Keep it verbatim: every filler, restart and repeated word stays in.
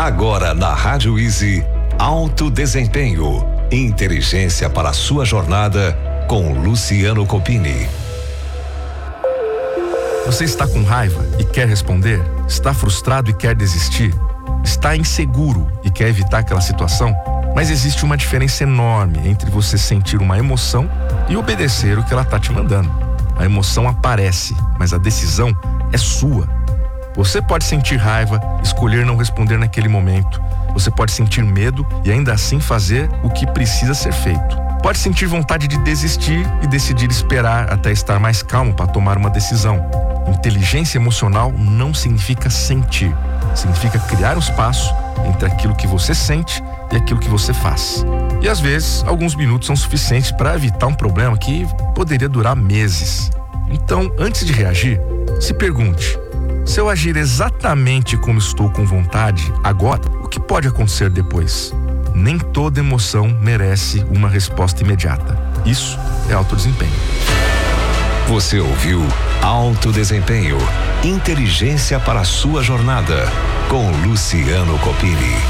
Agora na Rádio Easy, Alto Desempenho, inteligência para a sua jornada com Luciano Copini. Você está com raiva e quer responder? Está frustrado e quer desistir? Está inseguro e quer evitar aquela situação? Mas existe uma diferença enorme entre você sentir uma emoção e obedecer o que ela está te mandando. A emoção aparece, mas a decisão é sua. Você pode sentir raiva, escolher não responder naquele momento. Você pode sentir medo e ainda assim fazer o que precisa ser feito. Pode sentir vontade de desistir e decidir esperar até estar mais calmo para tomar uma decisão. Inteligência emocional não significa sentir, significa criar um espaço entre aquilo que você sente e aquilo que você faz. E às vezes, alguns minutos são suficientes para evitar um problema que poderia durar meses. Então, antes de reagir, se pergunte: se eu agir exatamente como estou com vontade agora, o que pode acontecer depois? Nem toda emoção merece uma resposta imediata. Isso é alto desempenho. Você ouviu Alto Desempenho, inteligência para a sua jornada, com Luciano Copini.